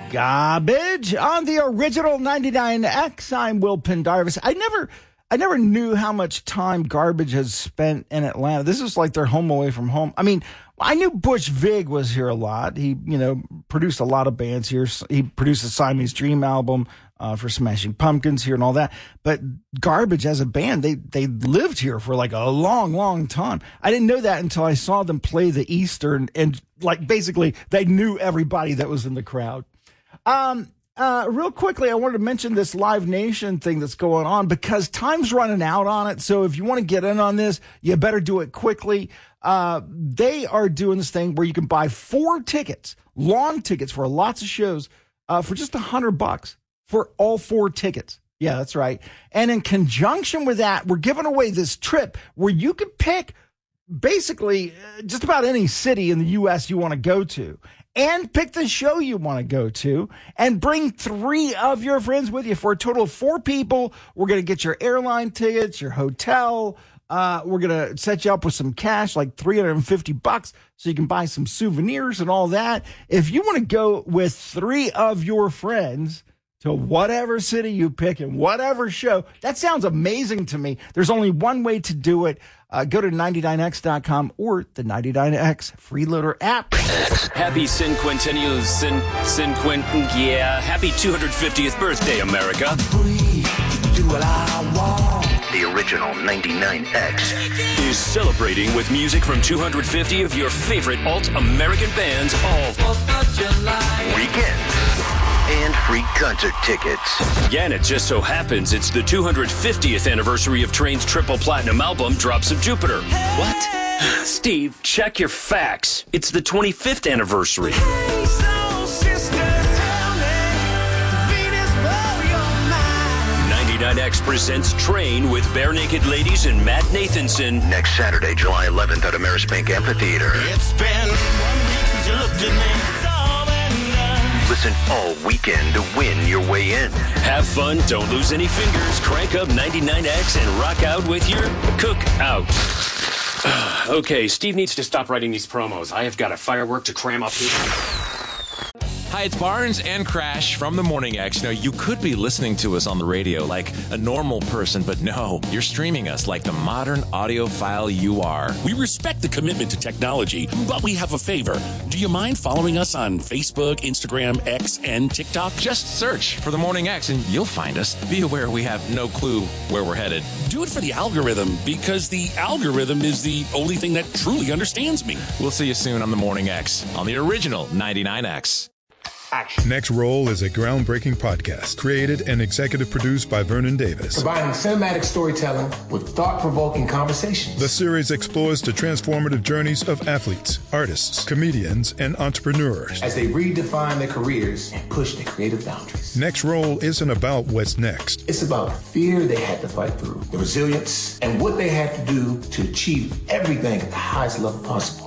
Garbage on the original 99X. I'm Will Pendarvis. I never knew how much time Garbage has spent in Atlanta. This is like their home away from home. I mean, I knew Butch Vig was here a lot. He, produced a lot of bands here. He produced the Siamese Dream album for Smashing Pumpkins here and all that. But Garbage as a band, they lived here for like a long, long time. I didn't know that until I saw them play the Eastern, and like basically they knew everybody that was in the crowd. Real quickly, I wanted to mention this Live Nation thing that's going on because time's running out on it. So if you want to get in on this, you better do it quickly. They are doing this thing where you can buy 4 tickets, long tickets for lots of shows, for just $100 for all 4 tickets. Yeah, that's right. And in conjunction with that, we're giving away this trip where you can pick basically just about any city in the U.S. you want to go to. And pick the show you want to go to and bring 3 of your friends with you for a total of 4 people. We're going to get your airline tickets, your hotel. We're going to set you up with some cash, like $350, so you can buy some souvenirs and all that. If you want to go with 3 of your friends to whatever city you pick and whatever show, that sounds amazing to me. There's only one way to do it. Go to 99x.com or the 99X freeloader app. Happy Cinquentennial, happy 250th birthday, America. The original 99X is celebrating with music from 250 of your favorite alt-American bands all 4th of July weekend. And free concert tickets. Yeah, and it just so happens it's the 250th anniversary of Train's triple platinum album, Drops of Jupiter. What? Steve, check your facts. It's the 25th anniversary. 99X presents Train with Bare Naked Ladies and Matt Nathanson. Next Saturday, July 11th at Amerisbank Amphitheater. It's been 1 week since you looked at me. Listen all weekend to win your way in. Have fun, don't lose any fingers, crank up 99X and rock out with your cookout. Okay, Steve needs to stop writing these promos. I have got a firework to cram up here. Hi, it's Barnes and Crash from the Morning X. Now, you could be listening to us on the radio like a normal person, but no, you're streaming us like the modern audiophile you are. We respect the commitment to technology, but we have a favor. Do you mind following us on Facebook, Instagram, X, and TikTok? Just search for the Morning X and you'll find us. Be aware we have no clue where we're headed. Do it for the algorithm, because the algorithm is the only thing that truly understands me. We'll see you soon on the Morning X, on the original 99X. Action. Next Roll is a groundbreaking podcast created and executive produced by Vernon Davis. Combining cinematic storytelling with thought-provoking conversations. The series explores the transformative journeys of athletes, artists, comedians, and entrepreneurs as they redefine their careers and push their creative boundaries. Next Roll isn't about what's next. It's about the fear they had to fight through, the resilience, and what they had to do to achieve everything at the highest level possible.